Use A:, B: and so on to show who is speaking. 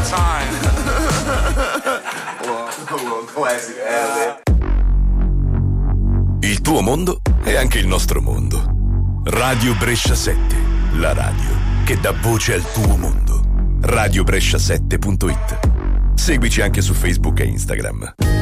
A: Il tuo mondo è anche il nostro mondo. Radio Brescia 7, la radio che dà voce al tuo mondo. RadioBrescia7.it. Seguici anche su Facebook e Instagram.